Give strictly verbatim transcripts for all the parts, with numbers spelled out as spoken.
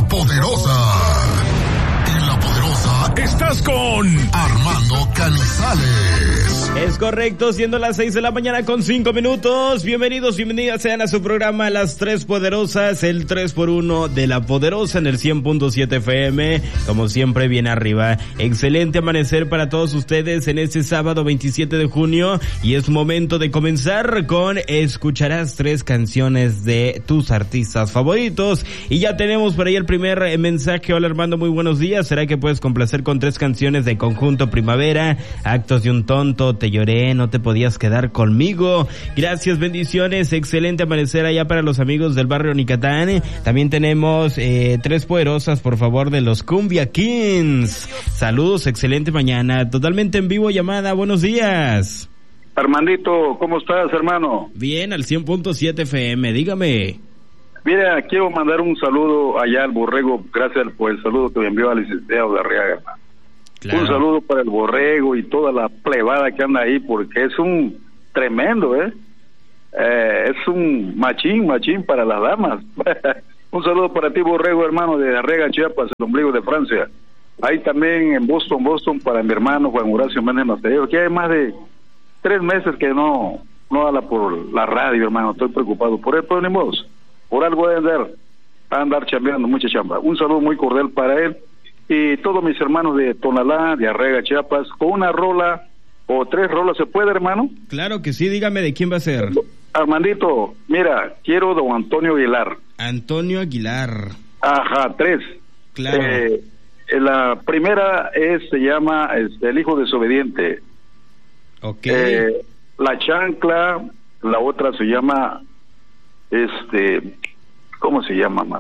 La Poderosa. En La Poderosa estás con Armando Canizales. Es correcto, siendo las seis de la mañana con cinco minutos. Bienvenidos, bienvenidas sean a su programa Las Tres Poderosas, el tres por uno de La Poderosa en el cien punto siete F M. Como siempre, bien arriba. Excelente amanecer para todos ustedes en este sábado veintisiete de junio. Y es momento de comenzar con Escucharás tres canciones de tus artistas favoritos. Y ya tenemos por ahí el primer mensaje. Hola Armando, muy buenos días. ¿Será que puedes complacer con tres canciones de Conjunto Primavera? Actos de un tonto, Te lloré, no te podías quedar conmigo. Gracias, bendiciones, excelente amanecer allá para los amigos del barrio Nicatán. También tenemos eh, tres poderosas, por favor, de los Cumbia Kings. Saludos, excelente mañana, totalmente en vivo llamada, buenos días. Armandito, ¿cómo estás, hermano? Bien, al cien punto siete F M, dígame. Mira, quiero mandar un saludo allá al Borrego, gracias por el saludo que me envió al licenciado de Arriaga, hermano. Claro. Un saludo para el Borrego y toda la plebada que anda ahí, porque es un tremendo, ¿eh? eh es un machín, machín para las damas. Un saludo para ti, Borrego, hermano, de Arriaga, Chiapas, el ombligo de Francia. Ahí también en Boston, Boston, para mi hermano Juan Horacio Méndez Macedero, que hay más de tres meses que no, no habla por la radio, hermano. Estoy preocupado por él, pero ni modo. Por algo de andar, a andar chambeando, mucha chamba. Un saludo muy cordial para él y todos mis hermanos de Tonalá, de Arriaga, Chiapas, con una rola o tres rolas, ¿se puede, hermano? Claro que sí, dígame de quién va a ser. Armandito, mira, quiero don Antonio Aguilar. Antonio Aguilar. Ajá, tres. Claro. Eh, la primera es, se llama este, El Hijo Desobediente. Ok. Eh, la Chancla, la otra se llama, este, ¿cómo se llama, man?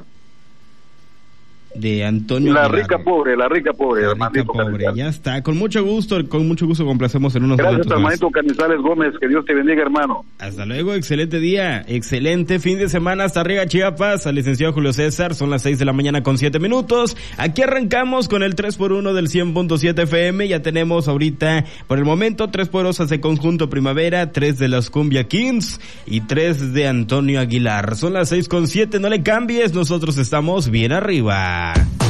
De Antonio La Aguilar. rica pobre, la rica pobre, la hermanito rica pobre, Canizales. Ya está, con mucho gusto, con mucho gusto complacemos en unos Gracias, momentos hermanito más. Canizales Gómez, que Dios te bendiga, hermano. Hasta luego, excelente día, excelente fin de semana hasta Arriaga, Chiapas, al licenciado Julio César, son las seis de la mañana con siete minutos, aquí arrancamos con el tres por uno del cien punto siete F M, ya tenemos ahorita, por el momento, tres poderosas de Conjunto Primavera, tres de los Cumbia Kings y tres de Antonio Aguilar, son las seis con siete, no le cambies, nosotros estamos bien arriba.